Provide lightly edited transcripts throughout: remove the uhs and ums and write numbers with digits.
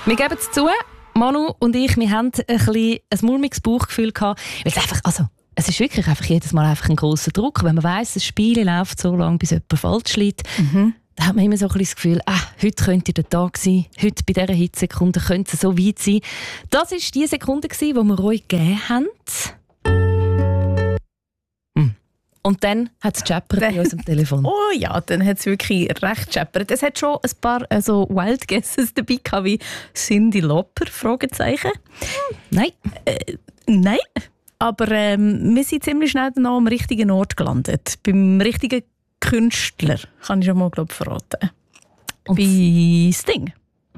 Wir geben es zu, Manu und ich, wir haben ein mulmiges Bauchgefühl gehabt. Weil es ist wirklich einfach jedes Mal einfach ein grosser Druck. Wenn man weiss, das Spiel läuft so lange, bis jemand falsch liegt, dann hat man immer so ein bisschen das Gefühl, heute könnte der Tag sein, heute bei dieser Hitsekunde könnte es so weit sein. Das war die Sekunde, die wir euch gegeben haben. Und dann hat es gescheppert bei unserem Telefon. Oh ja, dann hat es wirklich recht gescheppert. Es hat schon ein paar Wild Guesses dabei gehabt, wie Cyndi Lauper, Fragezeichen. Nein. Nein, aber wir sind ziemlich schnell dann am richtigen Ort gelandet. Beim richtigen Künstler, kann ich schon mal verraten. Und bei Sting.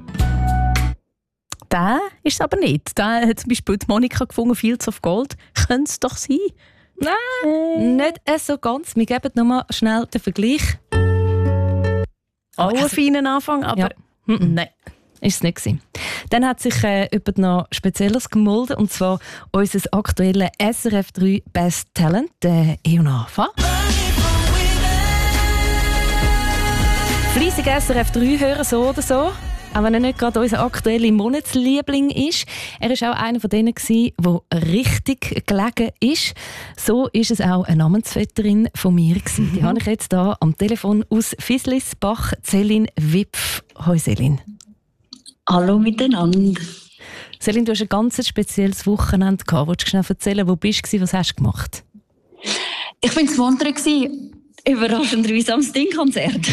Der ist es aber nicht. Da hat zum Beispiel die Monika gefunden, Fields of Gold. Könnte es doch sein? Nein, nicht so ganz. Wir geben noch mal schnell den Vergleich. Auch einen feinen Anfang, aber nein. Ist es nicht gewesen. Dann hat sich jemand noch Spezielles gemeldet, und zwar unser aktuelles SRF 3 Best Talent, der Eonafa. Fleissig SRF 3 hören, so oder so. Auch wenn er nicht gerade unser aktueller Monatsliebling ist. Er war auch einer von denen, der richtig gelegen ist. So ist es auch eine Namensvetterin von mir. Die habe ich jetzt hier am Telefon aus Fislisbach, Céline Wipf. Hoi Céline. Hallo miteinander. Céline, du hast ein ganz spezielles Wochenende gehabt. Willst du schnell erzählen, wo bist du, was hast du gemacht? Ich war in Wandern, überraschenderweise am Sting-Konzert.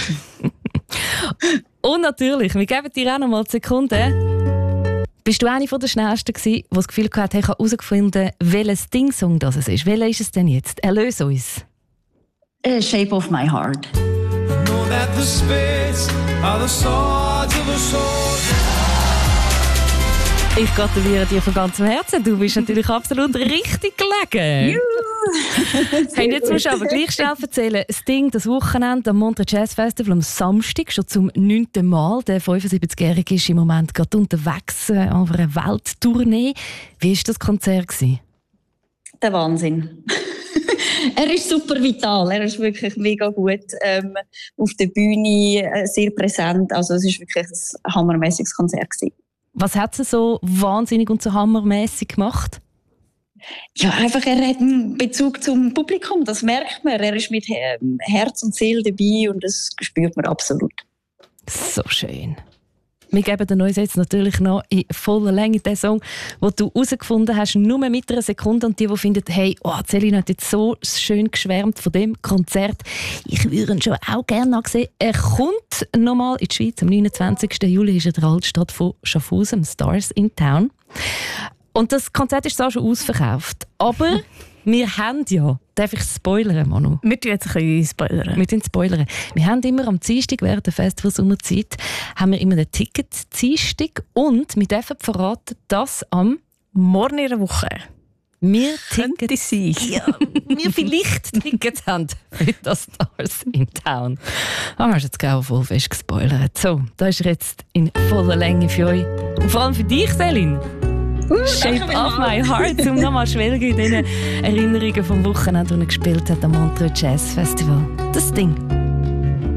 Und natürlich, wir geben dir auch noch mal Sekunden. Bist du eine der Schnellsten gewesen, die das Gefühl hatte, ich habe herausgefunden, welcher Sting-Song das ist? Welcher ist es denn jetzt? Erlöse uns. Shape of my heart. Know that the spirits are the swords of a soldier. Ich gratuliere dir von ganzem Herzen. Du bist natürlich absolut richtig gelegen. Hey, jetzt musst du aber gleich schnell erzählen. Sting, das Wochenende am Montreux Jazz Festival am Samstag, schon zum 9. Mal. Der 75-Jährige ist im Moment gerade unterwegs auf einer Welttournee. Wie war das Konzert? Der Wahnsinn. Er ist super vital. Er ist wirklich mega gut auf der Bühne, sehr präsent. Also es war wirklich ein hammermäßiges Konzert gewesen. Was hat sie so wahnsinnig und so hammermäßig gemacht? Ja, einfach, er hat einen Bezug zum Publikum, das merkt man. Er ist mit Herz und Seele dabei und das spürt man absolut. So schön. Wir geben uns jetzt natürlich noch in voller Länge den Song, den du herausgefunden hast, nur mit einer Sekunde. Und die finden, hey, Céline hat jetzt so schön geschwärmt von dem Konzert. Ich würde ihn schon auch gerne noch sehen. Er kommt nochmal in die Schweiz. Am 29. Juli ist er in der Altstadt von Schaffhausen, Stars in Town. Und das Konzert ist zwar schon ausverkauft, aber wir haben ja, darf ich spoilern, Manu? Wir tun jetzt ein bisschen spoilern. Wir haben immer am Dienstag während der Festival-Sommerzeit haben wir immer ein Ticket-Dienstag und wir dürfen verraten, dass am morgen in der Woche wir Tickets wir vielleicht Tickets haben für das Stars in Town. Hast jetzt auch voll fest gespoilert. So, da ist er jetzt in voller Länge für euch. Und vor allem für dich, Céline. Shape of my heart, um nochmal schwelgen in diesen Erinnerungen vom Wochenende, das er gespielt hat am Montreux Jazz Festival. Das Ding.